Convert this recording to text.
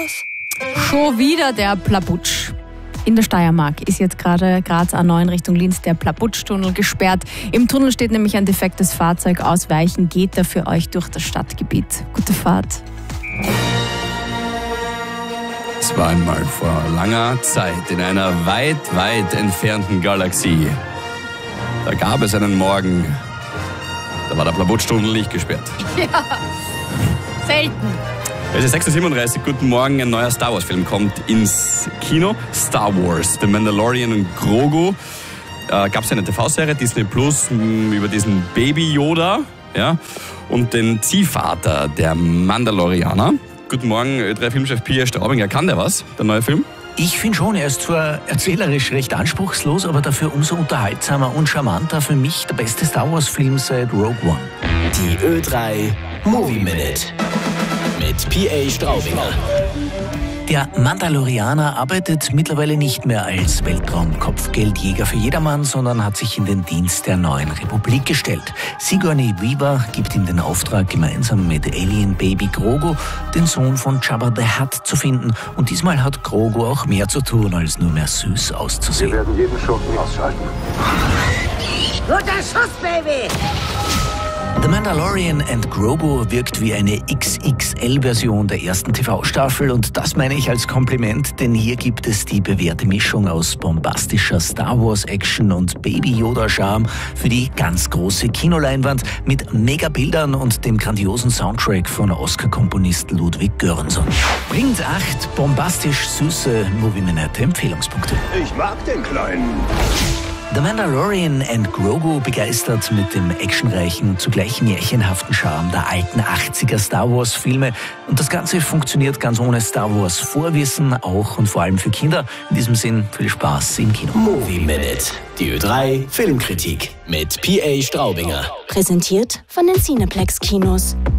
was? Schon wieder der Plabutsch. In der Steiermark ist jetzt gerade Graz A9 in Richtung Linz der Plabutsch-Tunnel gesperrt. Im Tunnel steht nämlich ein defektes Fahrzeug. Ausweichen geht er für euch durch das Stadtgebiet. Gute Fahrt. Es war einmal vor langer Zeit in einer weit, weit entfernten Galaxie. Da gab es einen Morgen, da war der Plabutsch-Tunnel nicht gesperrt. Ja, selten. Es ist 6:37 Uhr, guten Morgen, ein neuer Star Wars-Film kommt ins Kino. Star Wars, The Mandalorian und Grogu. Gab es eine TV-Serie, Disney Plus, über diesen Baby Yoda, ja, und den Ziehvater der Mandalorianer. Guten Morgen, Ö3-Filmchef P.A. Straubinger. Kann der was, der neue Film? Ich finde schon, er ist zwar erzählerisch recht anspruchslos, aber dafür umso unterhaltsamer und charmanter. Für mich der beste Star Wars-Film seit Rogue One. Die Ö3 Movie Minute mit P.A. Straubinger. Der Mandalorianer arbeitet mittlerweile nicht mehr als Weltraum-Kopfgeldjäger für jedermann, sondern hat sich in den Dienst der neuen Republik gestellt. Sigourney Weaver gibt ihm den Auftrag, gemeinsam mit Alien-Baby Grogu den Sohn von Jabba the Hutt zu finden. Und diesmal hat Grogu auch mehr zu tun, als nur mehr süß auszusehen. Wir werden jeden Schurken ausschalten. Guter Schuss, Baby! The Mandalorian and Grogu wirkt wie eine XXL-Version der ersten TV-Staffel und das meine ich als Kompliment, denn hier gibt es die bewährte Mischung aus bombastischer Star Wars-Action und Baby-Yoda-Charme für die ganz große Kinoleinwand mit Megabildern und dem grandiosen Soundtrack von Oscar-Komponist Ludwig Göransson. Bringt 8 bombastisch süße Movie-Minute-Empfehlungspunkte. Ich mag den Kleinen. The Mandalorian and Grogu begeistert mit dem actionreichen und zugleich märchenhaften Charme der alten 80er Star Wars Filme. Und das Ganze funktioniert ganz ohne Star Wars Vorwissen, auch und vor allem für Kinder. In diesem Sinn viel Spaß im Kino. Movie Minute, die Ö3 Filmkritik mit P.A. Straubinger. Präsentiert von den Cineplex Kinos.